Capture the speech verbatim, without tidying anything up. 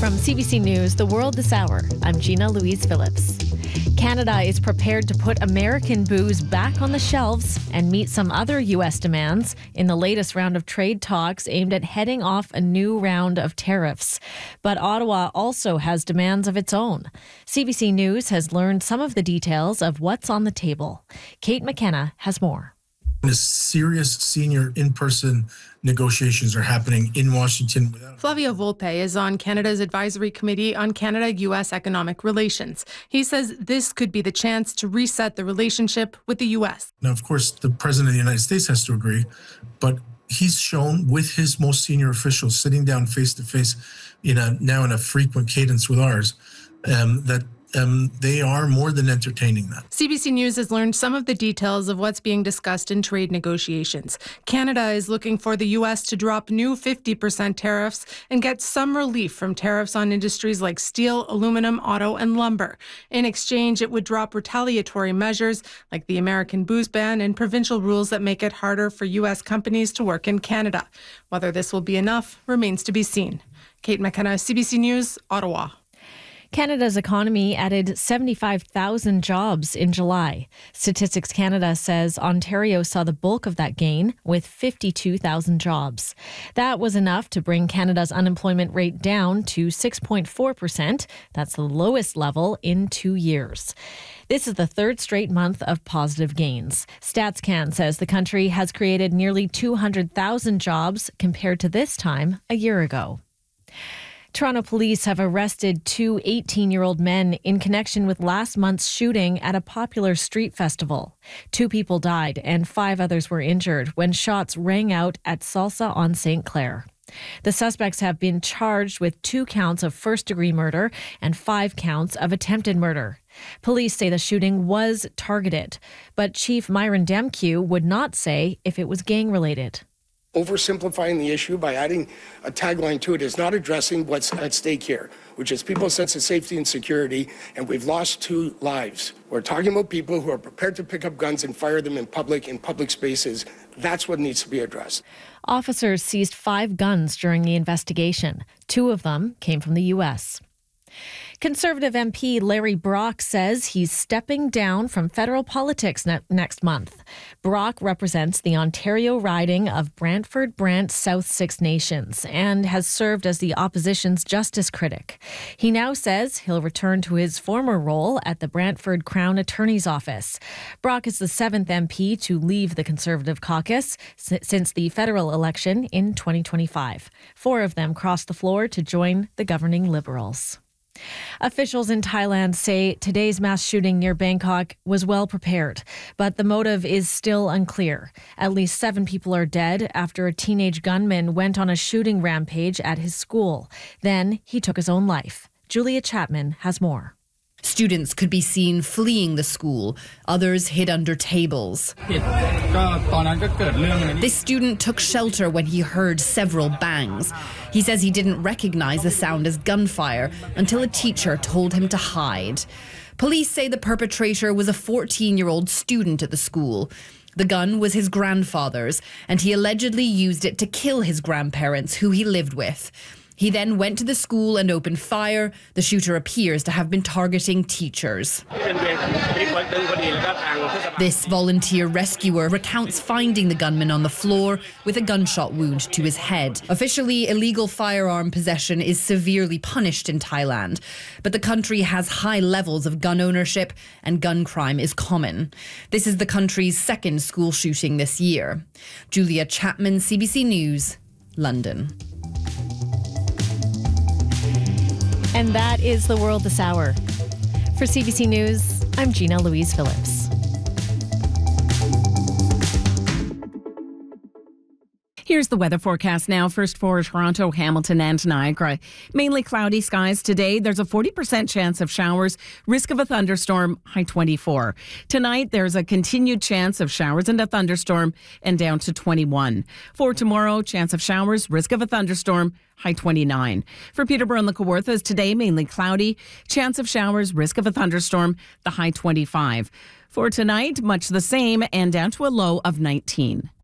From C B C News, The World This Hour, I'm Gina Louise Phillips. Canada is prepared to put American booze back on the shelves and meet some other U S demands in the latest round of trade talks aimed at heading off a new round of tariffs. But Ottawa also has demands of its own. C B C News has learned some of the details of what's on the table. Kate McKenna has more. Serious senior in-person negotiations are happening in Washington. Flavio Volpe is on Canada's Advisory Committee on Canada-U S Economic Relations. He says this could be the chance to reset the relationship with the U S. Now, of course, the President of the United States has to agree, but he's shown with his most senior officials sitting down face-to-face in a, now in a frequent cadence with ours, um, that Um, they are more than entertaining that. C B C News has learned some of the details of what's being discussed in trade negotiations. Canada is looking for the U S to drop new fifty percent tariffs and get some relief from tariffs on industries like steel, aluminum, auto, and lumber. In exchange, it would drop retaliatory measures like the American booze ban and provincial rules that make it harder for U S companies to work in Canada. Whether this will be enough remains to be seen. Kate McKenna, C B C News, Ottawa. Canada's economy added seventy-five thousand jobs in July. Statistics Canada says Ontario saw the bulk of that gain with fifty-two thousand jobs. That was enough to bring Canada's unemployment rate down to six point four percent. That's the lowest level in two years. This is the third straight month of positive gains. StatsCan says the country has created nearly two hundred thousand jobs compared to this time a year ago. Toronto police have arrested two eighteen-year-old men in connection with last month's shooting at a popular street festival. Two people died and five others were injured when shots rang out at Salsa on Saint Clair. The suspects have been charged with two counts of first-degree murder and five counts of attempted murder. Police say the shooting was targeted, but Chief Myron Demkew would not say if it was gang-related. Oversimplifying the issue by adding a tagline to it is not addressing what's at stake here, which is people's sense of safety and security, and we've lost two lives. We're talking about people who are prepared to pick up guns and fire them in public, in public spaces. That's what needs to be addressed. Officers seized five guns during the investigation. Two of them came from the U S. Conservative M P Larry Brock says he's stepping down from federal politics ne- next month. Brock represents the Ontario riding of Brantford-Brant South Six Nations and has served as the opposition's justice critic. He now says he'll return to his former role at the Brantford Crown Attorney's Office. Brock is the seventh M P to leave the Conservative caucus s- since the federal election in twenty twenty-five. Four of them crossed the floor to join the governing Liberals. Officials in Thailand say today's mass shooting near Bangkok was well prepared, but the motive is still unclear. At least seven people are dead after a teenage gunman went on a shooting rampage at his school. Then he took his own life. Julia Chapman has more. Students could be seen fleeing the school. Others hid under tables. This student took shelter when he heard several bangs. He says he didn't recognize the sound as gunfire until a teacher told him to hide. Police say the perpetrator was a fourteen-year-old student at the school. The gun was his grandfather's, and he allegedly used it to kill his grandparents, who he lived with. He then went to the school and opened fire. The shooter appears to have been targeting teachers. This volunteer rescuer recounts finding the gunman on the floor with a gunshot wound to his head. Officially, illegal firearm possession is severely punished in Thailand, but the country has high levels of gun ownership and gun crime is common. This is the country's second school shooting this year. Julia Chapman, C B C News, London. And that is The World This Hour. For C B C News, I'm Gina Louise Phillips. Here's the weather forecast now. First for Toronto, Hamilton and Niagara. Mainly cloudy skies today. There's a forty percent chance of showers. Risk of a thunderstorm, high twenty-four. Tonight, there's a continued chance of showers and a thunderstorm and down to twenty-one. For tomorrow, chance of showers, risk of a thunderstorm, high twenty-nine. For Peterborough and the Kawarthas today, mainly cloudy. Chance of showers, risk of a thunderstorm, the high twenty-five. For tonight, much the same and down to a low of nineteen.